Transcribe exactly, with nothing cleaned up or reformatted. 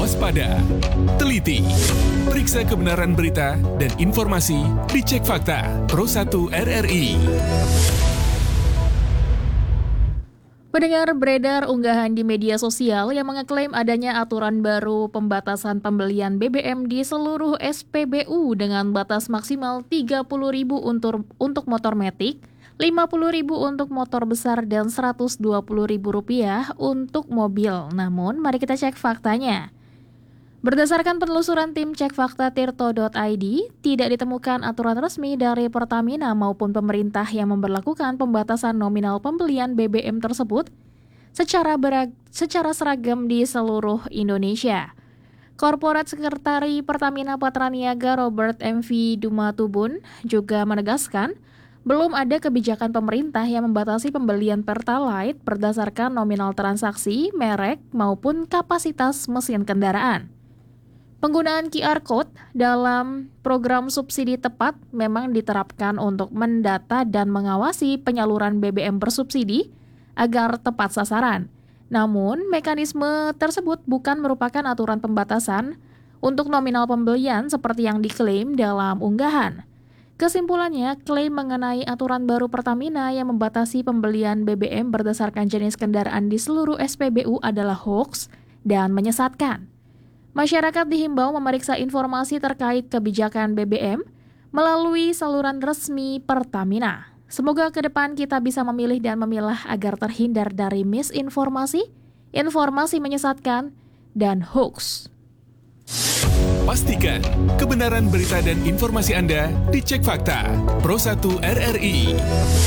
waspada, teliti, periksa kebenaran berita dan informasi dicek fakta Pro satu R R I. Pendengar, beredar unggahan di media sosial yang mengeklaim adanya aturan baru pembatasan pembelian B B M di seluruh S P B U dengan batas maksimal tiga puluh ribu untuk, untuk motor matic, lima puluh ribu untuk motor besar, dan seratus dua puluh ribu rupiah untuk mobil. Namun, mari kita cek faktanya. Berdasarkan penelusuran tim Cek Fakta Tirto dot I D, tidak ditemukan aturan resmi dari Pertamina maupun pemerintah yang memberlakukan pembatasan nominal pembelian B B M tersebut secara, berag- secara seragam di seluruh Indonesia. Korporat Sekretari Pertamina Patraniaga Robert M V Dumatubun juga menegaskan, belum ada kebijakan pemerintah yang membatasi pembelian Pertalite berdasarkan nominal transaksi, merek, maupun kapasitas mesin kendaraan. Penggunaan Q R Code dalam program subsidi tepat memang diterapkan untuk mendata dan mengawasi penyaluran B B M bersubsidi agar tepat sasaran. Namun, mekanisme tersebut bukan merupakan aturan pembatasan untuk nominal pembelian seperti yang diklaim dalam unggahan. Kesimpulannya, klaim mengenai aturan baru Pertamina yang membatasi pembelian B B M berdasarkan jenis kendaraan di seluruh S P B U adalah hoaks dan menyesatkan. Masyarakat dihimbau memeriksa informasi terkait kebijakan B B M melalui saluran resmi Pertamina. Semoga ke depan kita bisa memilih dan memilah agar terhindar dari misinformasi, informasi menyesatkan, dan hoaks. Pastikan kebenaran berita dan informasi Anda dicek fakta Pro satu R R I.